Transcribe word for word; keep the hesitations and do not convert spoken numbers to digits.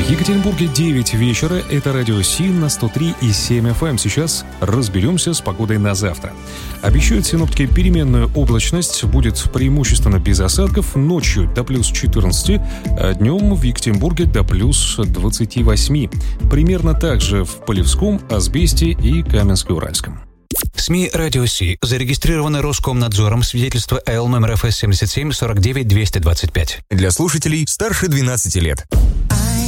В Екатеринбурге девять вечера. Это радио СИН на сто три и семь эф эм. Сейчас разберемся с погодой на завтра. Обещают синоптики переменную облачность. Будет преимущественно без осадков. Ночью до плюс четырнадцати, а днем в Екатеринбурге до плюс двадцати восьми. Примерно так же в Полевском, Асбесте и Каменске-Уральском. СМИ «Радио Си» зарегистрированы Роскомнадзором, свидетельство Эл номер эф эс семьдесят семь сорок девять двести двадцать пять. Для слушателей старше двенадцати лет.